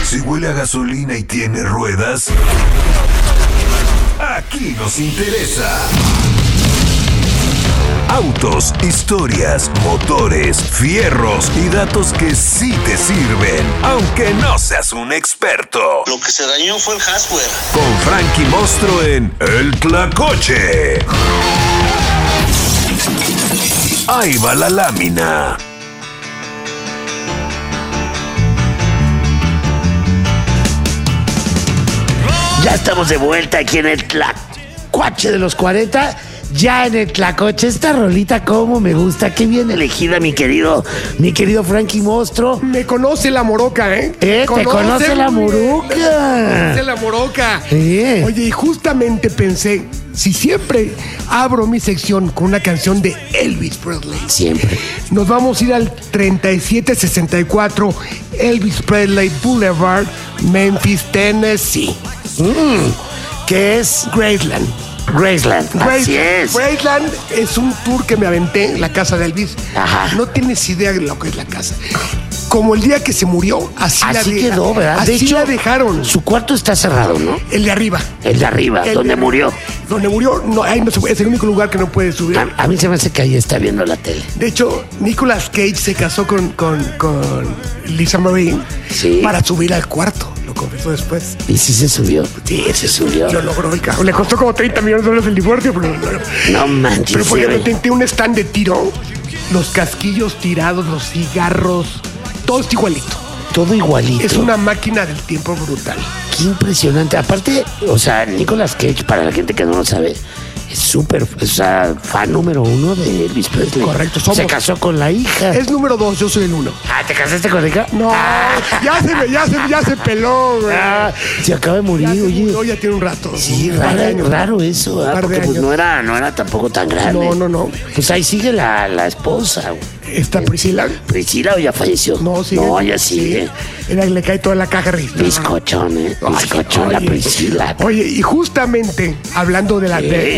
Si huele a gasolina y tiene ruedas, aquí nos interesa. Autos, historias, motores, fierros y datos que sí te sirven, aunque no seas un experto. Lo que se dañó fue el hardware. Con Frankie Mostro en El Tlacoche. Ahí va la lámina. Ya estamos de vuelta aquí en el Tlacuache de los 40. Ya en el Tlacoche, esta rolita como me gusta, qué bien elegida, mi querido Frankie Mostro. Me conoce la moroca, ¿eh? Te conoce la moroca. Me conoce la moroca. Oye, y justamente pensé, si siempre abro mi sección con una canción de Elvis Presley, Siempre. nos vamos a ir al 3764 Elvis Presley Boulevard, Memphis, Tennessee. ¿Qué es? Graceland. Graceland. Así es. Graceland es un tour que me aventé en la casa de Elvis. Ajá. No tienes idea de lo que es la casa. Como el día que se murió, así quedó, ¿verdad? Así De hecho, la dejaron. Su cuarto está cerrado, ¿no? El de arriba. El de arriba, donde murió. Donde murió, no, ahí no se puede, es el único lugar que no puede subir. A mí se me hace que ahí está viendo la tele. De hecho, Nicolas Cage se casó con Lisa Marie para subir al cuarto. Lo confesó después. ¿Y si se subió? Sí, se subió. Lo logró el cabrón. Le costó como $30 millones el divorcio, pero no manches. Pero por ejemplo, tenía un stand de tiro, los casquillos tirados, los cigarros, todo es igualito. Todo igualito. Es una máquina del tiempo brutal. Qué impresionante. Aparte, o sea, Nicolas Cage, para la gente que no lo sabe, es súper, o sea, fan número 1 de Elvis Presley. Correcto, somos. Se casó con la hija. Es número 2, yo soy el 1. Ah, ¿te casaste con la hija? No, ya se peló, güey. Se acaba de morir, Ya se oye. murió, ya tiene un rato. Sí, raro eso, porque pues no era tampoco tan grande. No. Pues ahí sigue la esposa. ¿Está Priscila? ¿Priscila o ya falleció? No, sigue. No, ya sigue. Le cae toda la caja registrada. Bizcochón, Bizcochón, la Priscila. Oye, y justamente hablando de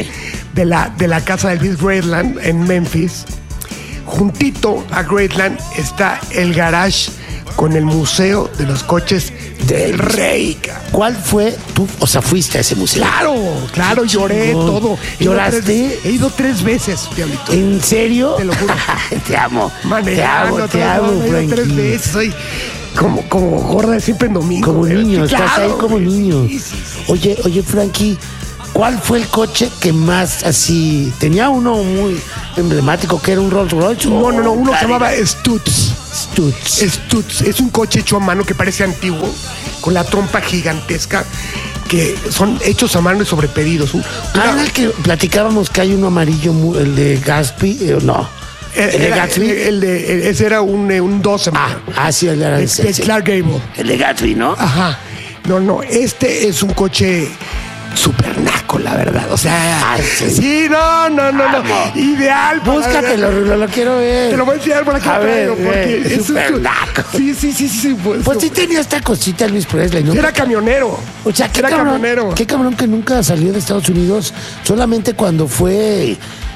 la casa de Elvis Graceland en Memphis, juntito a Graceland está el garage con el museo de los coches del rey. ¿Cuál fue tú? O sea, fuiste a ese museo. Claro, lloré todo. ¿Lloraste? He ido 3 veces, Diablito. ¿En serio? Te lo juro. Te amo. Manejando, te amo, he ido 3 Frankie. veces. Soy como gorda de siempre en domingo. Como niño, Sí, estás ahí como niño. Sí. Oye, Frankie, ¿cuál fue el coche que más así? Tenía uno muy emblemático que era un Rolls Royce. No, uno se llamaba Stutz. Stutz. Es un coche hecho a mano que parece antiguo, con la trompa gigantesca, que son hechos a mano y sobre pedidos. Era el que platicábamos que hay uno amarillo, el de Gatsby, no. ¿El de Gatsby? Ese era un 12. Sí, el era ese. De Clark Gable. El de Gatsby, ¿no? Ajá. No, este es un coche super naco, la verdad. O sea, sí, no. Ideal. Búscatelo, lo quiero ver. Te lo voy a enseñar por aquí. A ver, porque es super naco. Sí. Pues sí tenía esta cosita Elvis Presley, ¿no? Era camionero. O sea, era camionero. Qué cabrón que nunca salió de Estados Unidos, solamente cuando fue...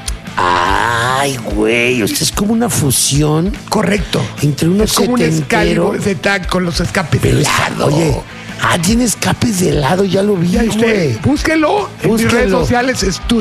Ay, güey, o sea, es como una fusión. Correcto. Entre unos es como un setentero. con los escapes de lado. Oye, tiene escapes de lado, ya lo vi, güey. Búsquelo en mis redes sociales,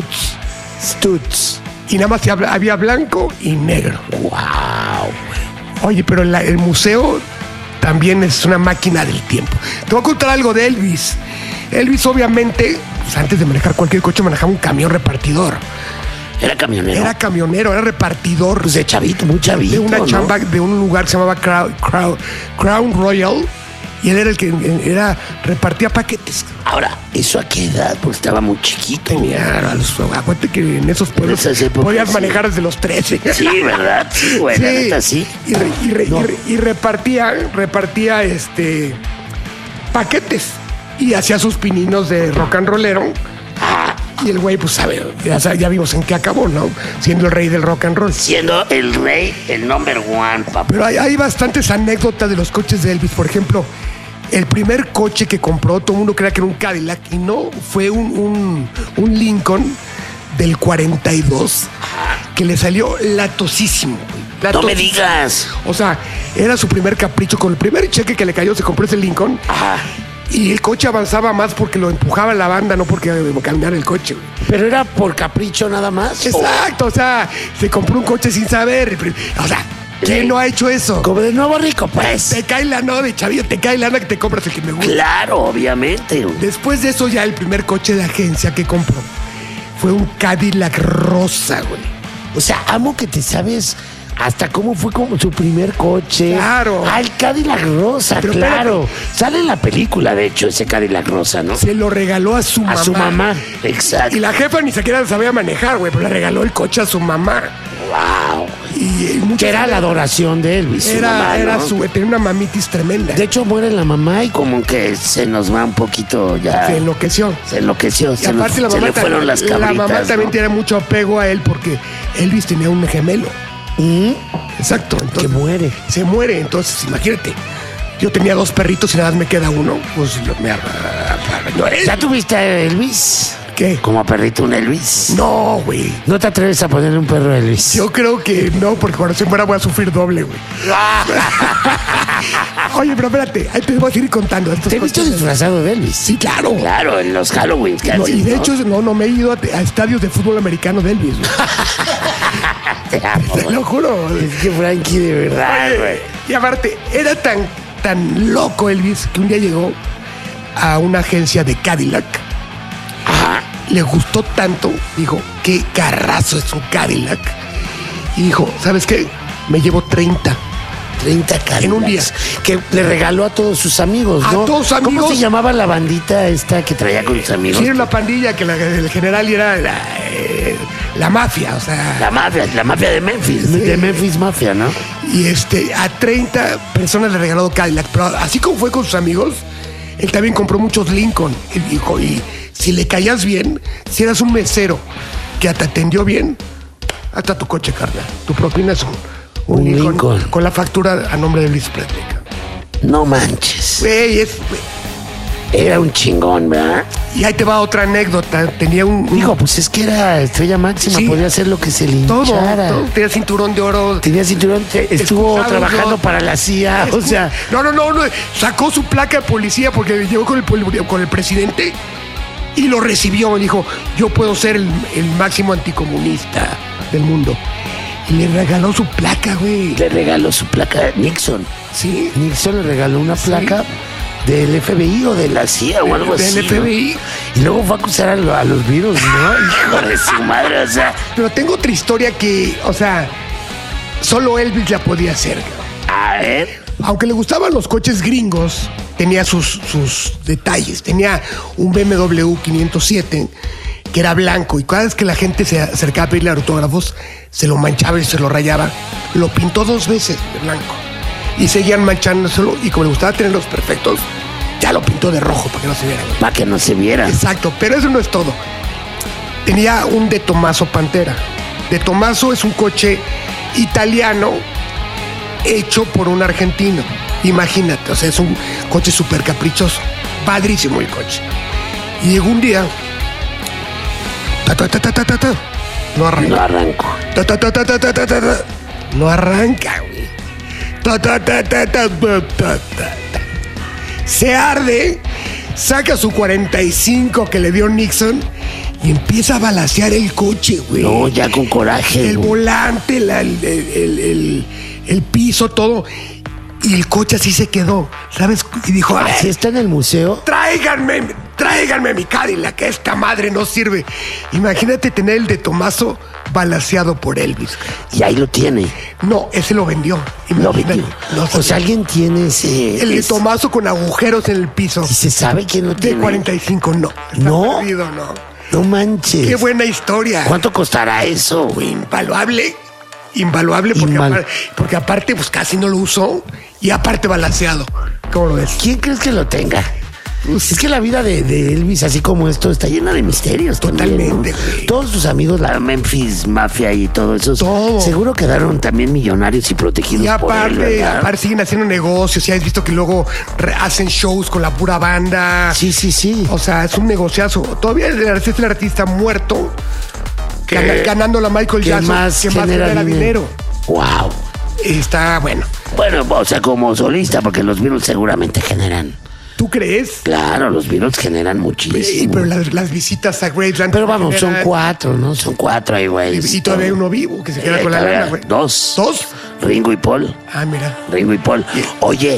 Stutz. Y nada más había blanco y negro. Wow. Oye, pero el museo también es una máquina del tiempo. Te voy a contar algo de Elvis. Elvis, obviamente, pues antes de manejar cualquier coche, manejaba un camión repartidor. Era camionero. Era repartidor. Pues de chavito, muy chavito. De una chamba de un lugar que se llamaba Crown Royal. Y él era el que repartía paquetes. Ahora, ¿eso a qué edad? Porque estaba muy chiquito. Acuérdate que en esos pueblos podías manejar desde los 13. Sí, ¿verdad? Sí, güey, la neta, sí. Y repartía paquetes. Y hacía sus pininos de rock and rollero. Y el güey, pues sabe, ya vimos en qué acabó, ¿no? Siendo el rey del rock and roll. Siendo el rey, el number one, papá. Pero hay bastantes anécdotas de los coches de Elvis. Por ejemplo, el primer coche que compró, todo el mundo creía que era un Cadillac, y no, fue un Lincoln del 42, que le salió latosísimo, güey. No me digas. O sea, era su primer capricho. Con el primer cheque que le cayó se compró ese Lincoln. Ajá. Y el coche avanzaba más porque lo empujaba la banda, no porque caminara el coche, güey. Pero era por capricho nada más. Exacto, o sea, se compró un coche sin saber. O sea, ¿quién no ha hecho eso? Como de nuevo rico, pues. Te cae la no de chavillo, te cae lana que te compras el que me gusta. Claro, obviamente. Después de eso, ya el primer coche de agencia que compró fue un Cadillac rosa, güey. O sea, amo que te sabes hasta cómo fue como su primer coche. Claro. Ah, el Cadillac rosa, Pero claro. Sale en la película, de hecho, ese Cadillac rosa, ¿no? Se lo regaló a su mamá. A su mamá, exacto. Y la jefa ni siquiera sabía manejar, güey, pero le regaló el coche a su mamá. Wow. Y Que era la adoración de Elvis. Su mamá, era ¿no? tenía una mamitis tremenda. De hecho, muere la mamá y como que se nos va un poquito ya. Se enloqueció. Se enloqueció. Y aparte la se mamá, le fueron las cabritas. la mamá también ¿no? tiene mucho apego a él porque Elvis tenía un gemelo. Exacto. Entonces, Que muere. Se muere. Entonces, imagínate. Yo tenía 2 perritos y nada más me queda uno. Pues ¿Ya tuviste a Elvis? ¿Qué? Como perrito un Elvis. No, güey. ¿No te atreves a ponerle un perro a Elvis? Yo creo que no, porque cuando se muera voy a sufrir doble, güey. Oye, pero espérate, ahí te voy a seguir contando. Estos ¿Te he visto coches. disfrazado de Elvis? Sí, claro. Claro, en los Halloween que No, haces, y de ¿no? hecho, no me he ido a estadios de fútbol americano de Elvis, güey. Te amo, Te lo juro. Es que Frankie, de verdad, Oye, güey. y aparte, era tan loco Elvis que un día llegó a una agencia de Cadillac. Ajá. Le gustó tanto, dijo, qué carrazo es un Cadillac. Y dijo, ¿sabes qué? Me llevo 30. 30 Cadillacs. En un día. Que le regaló a todos sus amigos, ¿A ¿no? todos sus ¿Cómo amigos? se llamaba la bandita esta que traía con sus amigos? Sí, era una pandilla que el general era la mafia, o sea. La mafia de Memphis. Sí. De Memphis Mafia, ¿no? Y a 30 personas le regaló Cadillac. Pero así como fue con sus amigos, él también compró muchos Lincoln. Y dijo, y si le caías bien, si eras un mesero que te atendió bien, hasta tu coche, carnal. Tu propina es un Lincoln con la factura a nombre de Elvis Presley. No manches. Güey, Era un chingón, ¿verdad? y ahí te va otra anécdota. Tenía un Digo, pues es que era estrella máxima, Sí. podía hacer lo que se le todo, hinchara. todo. Tenía cinturón de oro. Tenía cinturón, estuvo Escuchado, trabajando ¿no? para la CIA, o sea... No. Sacó su placa de policía porque llegó con el presidente y lo recibió. Dijo, yo puedo ser el máximo anticomunista del mundo. Y le regaló su placa, güey. Le regaló su placa a Nixon. Sí. Nixon le regaló una placa del FBI o de la CIA o algo así. Del ¿no? FBI. Y luego fue a acusar a los virus, ¿no? Hijo de su madre, o sea... Pero tengo otra historia que, o sea, solo Elvis la podía hacer. A ver... Aunque le gustaban los coches gringos, tenía sus detalles. Tenía un BMW 507 que era blanco y cada vez que la gente se acercaba a pedirle autógrafos, se lo manchaba y se lo rayaba. Lo pintó 2 veces de blanco y seguían manchándoselo y como le gustaba tenerlos perfectos, ya lo pintó de rojo para que no se viera. Para que no se viera. Exacto, pero eso no es todo. Tenía un De Tomaso Pantera. De Tomaso es un coche italiano hecho por un argentino. Imagínate, o sea, es un coche súper caprichoso. Padrísimo el coche. Y llegó un día. No arranca. No arranco. No arranca, güey. Se arde, saca su 45 que le dio Nixon y empieza a balacear el coche, güey. No, ya con coraje. El güey. volante, el piso, todo. Y el coche así se quedó, ¿sabes? Y dijo, a ver, Así está en el museo. tráiganme mi Cadillac, que esta madre no sirve. Imagínate tener el De Tomaso balaceado por Elvis. Y ahí lo tiene. No, ese lo vendió. Lo Imagínate. vendió. No, O sea, alguien tiene ese... el De Tomaso con agujeros en el piso. ¿Y se sabe quién lo De tiene? 45, no. Está ¿No? perdido, no. No manches. Qué buena historia. ¿Cuánto costará eso, güey? Invaluable porque aparte pues casi no lo usó y aparte balanceado. ¿Cómo lo ves? ¿Quién crees que lo tenga? Es que la vida de Elvis, así como esto, está llena de misterios. también, Totalmente, ¿no? güey. Todos sus amigos, la Memphis Mafia y todo eso, Todo. seguro quedaron también millonarios y protegidos Y por él, ¿verdad? aparte siguen haciendo negocios. Y has visto que luego hacen shows con la pura banda. Sí. O sea, es un negociazo. Todavía es el artista muerto Que- ganando la Michael ¿Qué Jackson más que más genera genera dinero. Wow. está bueno. Bueno, o sea, como solista, porque los Beatles seguramente generan. ¿Tú crees? Claro, los Beatles generan muchísimo. Pero las visitas a Graceland. Pero vamos, son generan- 4, ¿no? Son 4 ahí, güey. Y todavía hay uno vivo que se queda con la todavía lana, güey. Dos. ¿Dos? Ringo y Paul. Ah, mira. Ringo y Paul. Oye,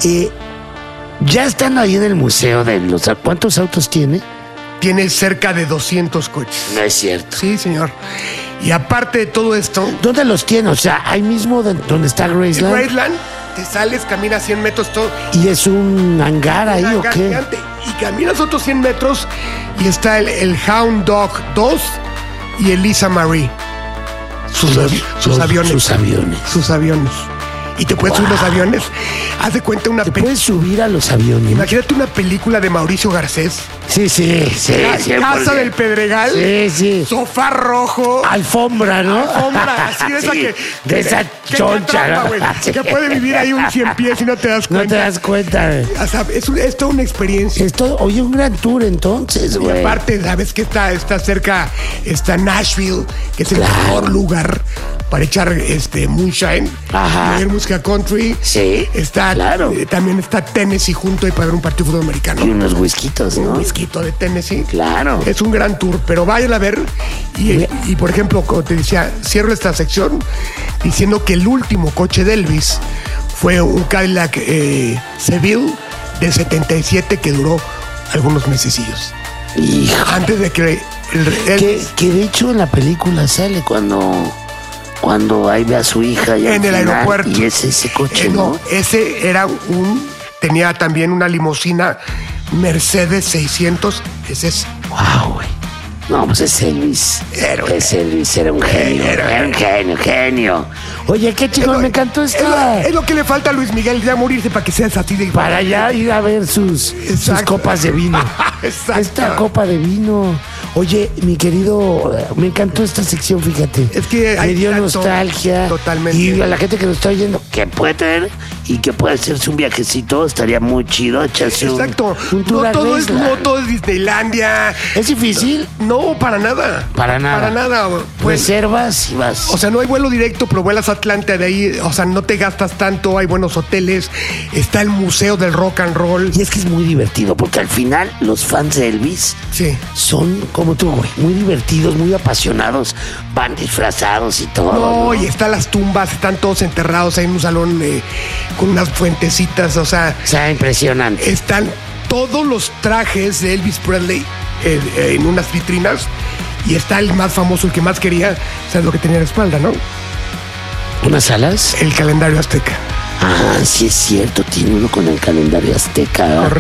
ya estando ahí en el museo de los... ¿Cuántos autos tiene? Tiene cerca de 200 coches. No es cierto. Sí, señor. Y aparte de todo esto, ¿Dónde los tiene? O sea, ahí mismo donde está en Graceland. Graceland te sales, caminas 100 metros todo. ¿Y es un hangar ahí o qué? Gigante, y caminas otros 100 metros y está el Hound Dog 2 y el Lisa Marie. Sus aviones. Sus aviones. Sus aviones. Y te puedes subir los aviones. Haz de cuenta una ¿Te película. puedes subir a los aviones? Imagínate una película de Mauricio Garcés. Sí, sí, sí. Casa del Pedregal. Sí, sí. Sofá rojo. Alfombra, ¿no? Alfombra, así de esa Sí, que. de esa que choncha, atrapa, ¿no? güey, Sí. que puede vivir ahí un 100 pies y no te das No cuenta. te das cuenta, güey. O sea, es toda una experiencia. Esto, oye, un gran tour entonces, Y güey. aparte, sabes que está cerca, está Nashville, que es el Claro. mejor lugar para echar moonshine, Ajá. leer música country. Sí, Está, claro. también está Tennessee junto ahí para ver un partido de fútbol americano. Y unos whiskitos, Un ¿no? whisky de Tennessee. Claro. Es un gran tour, pero vayan a ver. Y por ejemplo, como te decía, cierro esta sección diciendo que el último coche de Elvis fue un Cadillac Seville del 77 que duró algunos mesecillos. Hijo. Antes de que Que de hecho en la película sale cuando ahí ve a su hija y al en el final, aeropuerto. y es ese coche, No, ¿no? ese era tenía también una limusina Mercedes 600. Ese es Wow, güey. No, pues es Elvis. Héroe. Es Elvis, era un genio. Héroe. Era un genio. Oye, qué chingón, me encantó esta. es lo que le falta a Luis Miguel, ya morirse para que seas así de. Para allá ir a ver sus Exacto. copas de vino. Exacto. Esta copa de vino. Oye, mi querido, me encantó esta sección, fíjate. Es que me hay dio tanto, nostalgia. totalmente. Y a la gente que nos está oyendo, que puede tener y que puede hacerse un viajecito, estaría muy chido echarse Exacto. un tour No a todo, es, Graceland. no todo es Disneylandia. ¿Es difícil? No, para nada. Para nada. Para nada. Pues, Reservas y vas. o sea, no hay vuelo directo, pero vuelas a Atlanta de ahí. O sea, no te gastas tanto, hay buenos hoteles. Está el Museo del Rock and Roll. Y es que es muy divertido, porque al final los fans de Elvis Sí. son como tú, güey, muy divertidos, muy apasionados, van disfrazados y todo. No, y están las tumbas, están todos enterrados ahí en un salón con unas fuentecitas. O sea, O sea, impresionante. están todos los trajes de Elvis Presley en unas vitrinas. Y está el más famoso, el que más quería, ¿sabes lo que tenía en la espalda, no? ¿Unas alas? El calendario azteca. Ah, sí es cierto, tiene uno con el calendario azteca.